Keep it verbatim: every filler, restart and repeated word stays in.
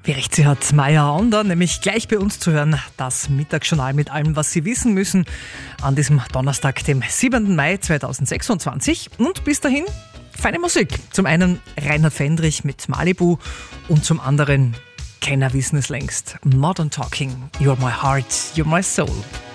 Wie recht sie hat Maya Onder, nämlich gleich bei uns zu hören, das Mittagsjournal mit allem, was Sie wissen müssen, an diesem Donnerstag, dem siebten Mai zweitausendsechsundzwanzig. Und bis dahin feine Musik. Zum einen Reinhard Fendrich mit Malibu und zum anderen, Kenner wissen es längst, Modern Talking, You're My Heart, You're My Soul.